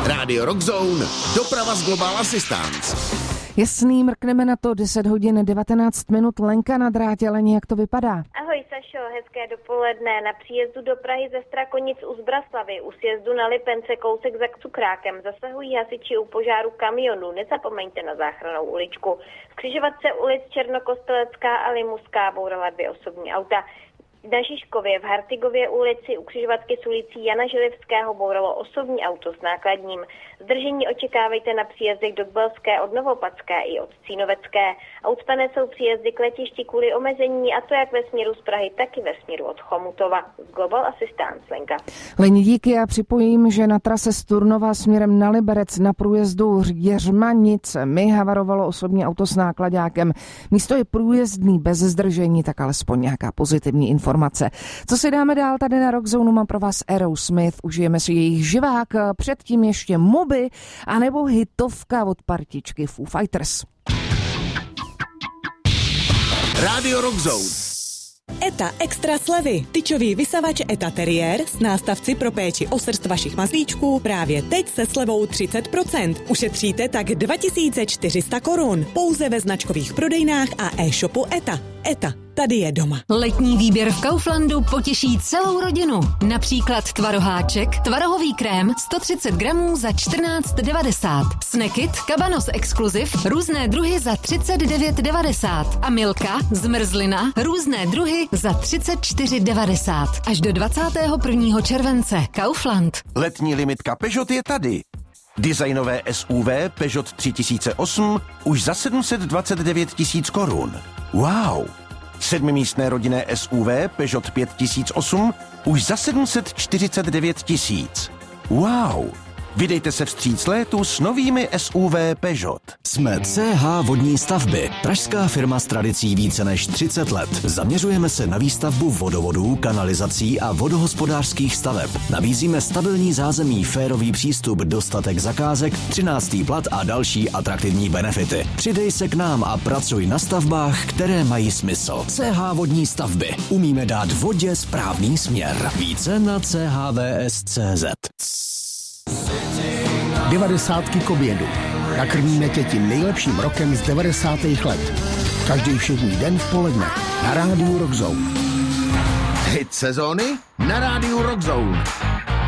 Rádio Rockzone, doprava z Global Assistance. Jasný, mrkneme na to, 10 hodin 19 minut, Lenka na drátě, Leni, jak to vypadá? Ahoj Sašo, hezké dopoledne. Na příjezdu do Prahy ze Strakonic u Zbraslavy, u sjezdu na Lipence kousek za Cukrákem zasahují hasiči u požáru kamionu. Nezapomeňte na záchrannou uličku. V křižovatce ulic Černokostelecká a Limuská bourala 2 osobní auta. Na Žižkově v Hartigově ulici u křižovatky s ulicí Jana Želivského bouralo osobní auto s nákladním. Zdržení očekávejte na příjezdech do Kbelské od Novopadské i od Cínovecké. A ucpané jsou příjezdy k letišti kvůli omezení, a to jak ve směru z Prahy, tak i ve směru od Chomutova. Z Global Assistance, Lenka. Leni, díky, já připojím, že na trase z Turnova směrem na Liberec na průjezdu Jeřmanicemi havarovalo osobní auto s nákladákem. Místo je průjezdný bez zdržení, tak alespoň nějaká pozitivní informace. Co si dáme dál tady na Rockzone, mám pro vás Aerosmith, užijeme si jejich živák, předtím ještě Moby, anebo hitovka od partičky Foo Fighters. Rádio Rockzone. ETA extra slevy. Tyčový vysavač ETA Terrier s nástavci pro péči o srst vašich mazlíčků právě teď se slevou 30%. Ušetříte tak 2400 korun. Pouze ve značkových prodejnách a e-shopu ETA. ETA. Tady je doma. Letní výběr v Kauflandu potěší celou rodinu. Například tvaroháček, tvarohový krém 130 gramů za 14,90. Snackit, Cabanos Exclusive, různé druhy za 39,90. A Milka, zmrzlina, různé druhy za 34,90. Až do 21. července. Kaufland. Letní limitka Peugeot je tady. Designové SUV Peugeot 3008 už za 729 000 korun. Wow! 7místné rodinné SUV Peugeot 5008 už za 749 000. Wow! Vydejte se vstříc létu s novými SUV Peugeot. Jsme CH Vodní stavby, pražská firma s tradicí více než 30 let. Zaměřujeme se na výstavbu vodovodů, kanalizací a vodohospodářských staveb. Nabízíme stabilní zázemí, férový přístup, dostatek zakázek, 13. plat a další atraktivní benefity. Přidej se k nám a pracuj na stavbách, které mají smysl. CH Vodní stavby. Umíme dát vodě správný směr. Více na chvs.cz. 90 k obědu. Nakrmíme tě tím nejlepším rokem z 90. let. Každý všední den v poledne na rádiu Rockzone. Hit sezóny na rádiu Rockzone.